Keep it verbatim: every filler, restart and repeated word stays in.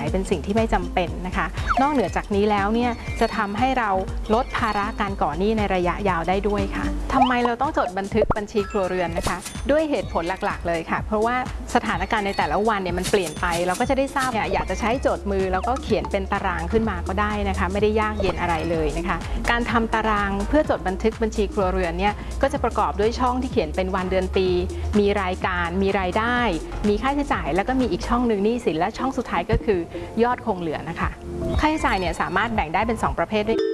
เป็นสิ่งที่ไม่จำเป็นนะคะนอกเหนือจากนี้แล้วเนี่ยจะทำให้เราลดภาระการก่อหนี้ในระยะยาวได้ด้วยค่ะทำไมเราต้องจดบันทึกบัญชีครัวเรือนนะคะด้วยเหตุผลหลักๆเลยค่ะเพราะว่าสถานการณ์ในแต่ละวันเนี่ยมันเปลี่ยนไปเราก็จะได้ทราบเนี่ยอยากจะใช้โจทย์มือแล้วก็เขียนเป็นตารางขึ้นมาก็ได้นะคะไม่ได้ยากเย็นอะไรเลยนะคะการทำตารางเพื่อจดบันทึกบัญชีครัวเรือนเนี่ยก็จะประกอบด้วยช่องที่เขียนเป็นวันเดือนปีมีรายการมีรายได้มีค่าใช้จ่ายแล้วก็มีอีกช่องหนึ่งหนี้สินและช่องสุดท้ายก็คือยอดคงเหลือนะคะค่าใช้จ่ายเนี่ยสามารถแบ่งได้เป็นสองประเภทด้วย